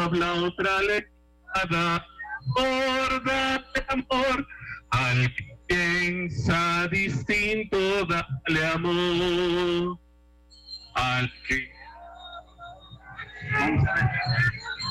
la flauta lejana, dale amor, al que piensa distinto, dale amor, al que... Vamos a ver.